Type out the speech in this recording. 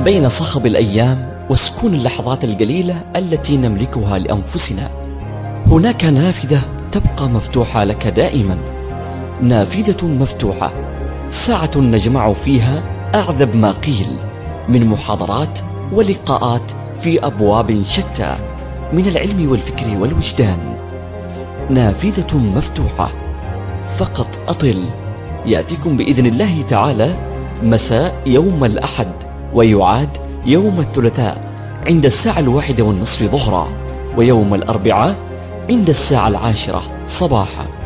بين صخب الأيام وسكون اللحظات القليلة التي نملكها لأنفسنا، هناك نافذة تبقى مفتوحة لك دائما، نافذة مفتوحة، ساعة نجمع فيها أعذب ما قيل من محاضرات ولقاءات في أبواب شتى من العلم والفكر والوجدان. نافذة مفتوحة، فقط أطل. يأتيكم بإذن الله تعالى مساء يوم الأحد، ويعاد يوم الثلاثاء عند 1:01:30 ظهرا، ويوم الأربعاء عند 10:10 صباحا.